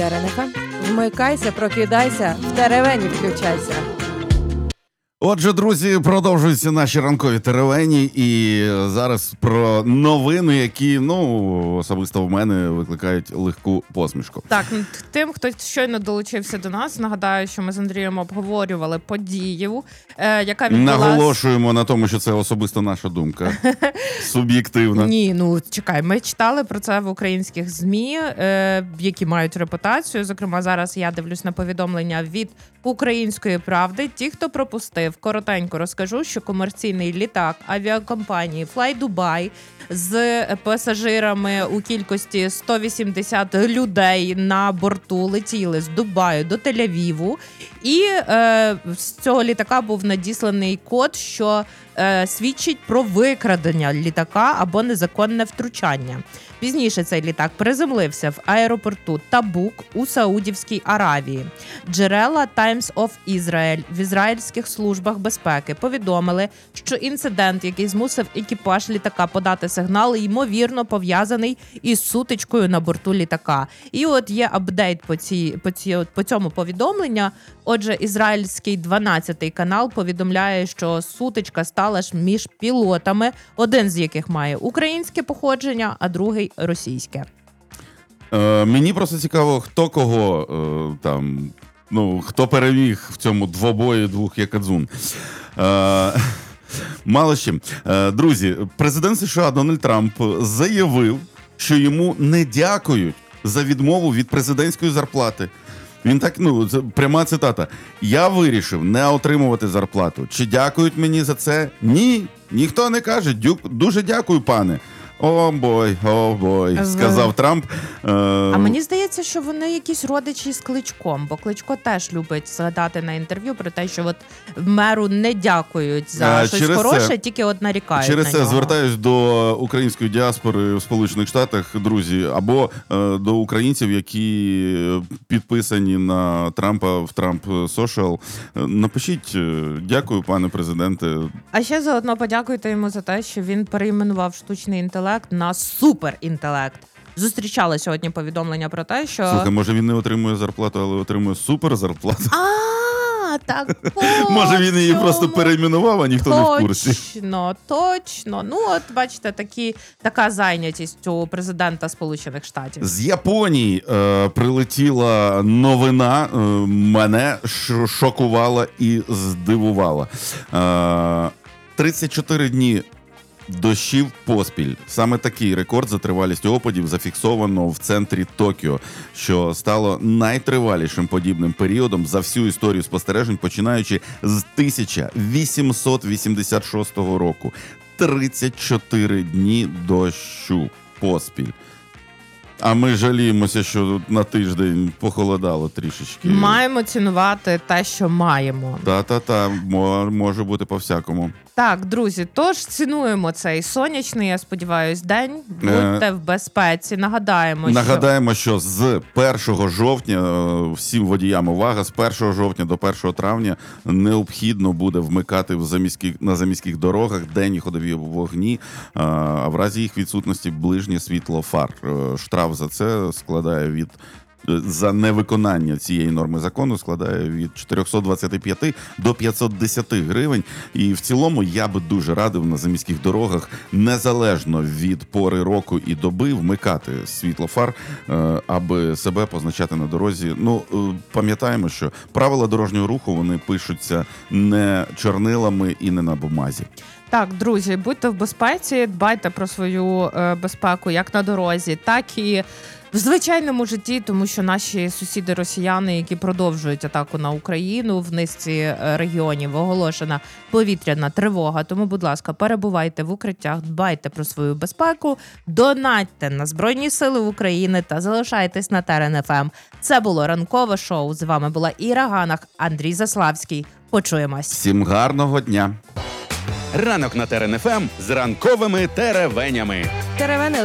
ТРНФМ. Вмикайся, прокидайся, в теревені включайся. Отже, друзі, продовжуються наші ранкові теревені, і зараз про новини, які, особисто в мене викликають легку посмішку. Так, тим, хто щойно долучився до нас, нагадаю, що ми з Андрієм обговорювали подію, яка відбулася... Наголошуємо на тому, що це особисто наша думка. Суб'єктивна. Ні, чекай, ми читали про це в українських ЗМІ, які мають репутацію. Зокрема, зараз я дивлюсь на повідомлення від Української правди. Ті, хто пропустив, коротенько розкажу, що комерційний літак авіакомпанії FlyDubai з пасажирами у кількості 180 людей на борту летіли з Дубаю до Тель-Авіву. І з цього літака був надісланий код, що свідчить про викрадення літака або незаконне втручання. Пізніше цей літак приземлився в аеропорту Табук у Саудівській Аравії. Джерела Times of Israel в ізраїльських службах безпеки повідомили, що інцидент, який змусив екіпаж літака подати сигнал, ймовірно пов'язаний із сутичкою на борту літака. І от є апдейт по цьому повідомленню. Отже, ізраїльський 12-й канал повідомляє, що сутичка стала ж між пілотами, один з яких має українське походження, а другий російське. Мені просто цікаво, хто кого хто переміг в цьому двобої двох якадзун. Мало з чим. Друзі, президент США Дональд Трамп заявив, що йому не дякують за відмову від президентської зарплати. Він так, це пряма цитата. «Я вирішив не отримувати зарплату. Чи дякують мені за це? Ні. Ніхто не каже. Дуже дякую, пане». О бой, сказав Трамп. А мені здається, що вони якісь родичі з Кличком, бо Кличко теж любить згадати на інтерв'ю про те, що от меру не дякують за щось хороше, тільки от нарікають на нього. Через це звертаюсь до української діаспори в Сполучених Штатах, друзі, або до українців, які підписані на Трампа в Трамп Social. Напишіть «Дякую, пане президенте». А ще заодно подякуйте йому за те, що він перейменував штучний інтелект на суперінтелект. Зустрічали сьогодні повідомлення про те, що... Слухай, може він не отримує зарплату, але отримує суперзарплату? Так, точно. Може він її просто перейменував, а ніхто не в курсі. Точно. От бачите, така зайнятість у президента Сполучених Штатів. З Японії прилетіла новина, мене шокувала і здивувала. 34 дні дощів поспіль. Саме такий рекорд за тривалістю опадів зафіксовано в центрі Токіо, що стало найтривалішим подібним періодом за всю історію спостережень, починаючи з 1886 року. 34 дні дощу поспіль. А ми жаліємося, що на тиждень похолодало трішечки. Маємо цінувати те, що маємо. Та, може бути по-всякому. Так, друзі, тож цінуємо цей сонячний, я сподіваюсь, день. Будьте в безпеці. Нагадаємо, що з 1 жовтня, всім водіям увага, з 1 жовтня до 1 травня необхідно буде вмикати на заміських дорогах денні ходові вогні, а в разі їх відсутності ближнє світло фар. Штраф за це за невиконання цієї норми закону складає від 425 до 510 гривень. І в цілому я би дуже радив на заміських дорогах, незалежно від пори року і доби, вмикати світло фар, аби себе позначати на дорозі. Пам'ятаємо, що правила дорожнього руху, вони пишуться не чорнилами і не на бумазі. Так, друзі, будьте в безпеці, дбайте про свою безпеку як на дорозі, так і в звичайному житті, тому що наші сусіди-росіяни, які продовжують атаку на Україну, в низці регіонів оголошена повітряна тривога. Тому, будь ласка, перебувайте в укриттях, дбайте про свою безпеку, донатьте на Збройні Сили України та залишайтесь на ТРНФМ. Це було ранкове шоу. З вами була Іра Ганах, Андрій Заславський. Почуємось. Всім гарного дня. Ранок на ТРНФМ з ранковими теревенями. Теревени